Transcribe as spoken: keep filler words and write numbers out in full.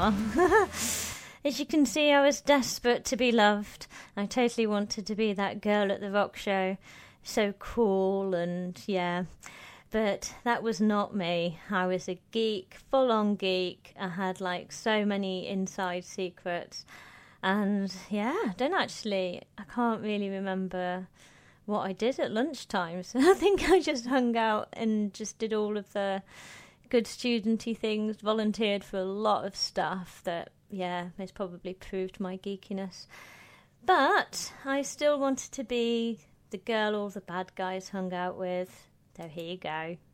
Aww. As you can see, I was desperate to be loved. I totally wanted to be that girl at the rock show. So cool and yeah. But that was not me. I was a geek, full-on geek. I had like so many inside secrets. And yeah, I don't actually, I can't really remember what I did at lunchtime. So I think I just hung out and just did all of the good studenty things, volunteered for a lot of stuff that, yeah, has probably proved my geekiness. But I still wanted to be the girl all the bad guys hung out with. So here you go.